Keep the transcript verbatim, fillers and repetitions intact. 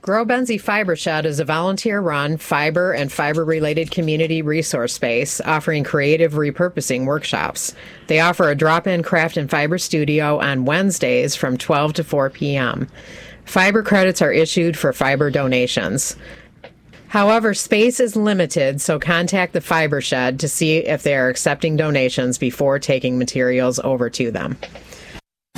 Grow Benzie Fiber Shed is a volunteer-run fiber and fiber-related community resource space offering creative repurposing workshops. They offer a drop-in craft and fiber studio on Wednesdays from twelve to four p.m. Fiber credits are issued for fiber donations. However, space is limited, so contact the Fiber Shed to see if they are accepting donations before taking materials over to them.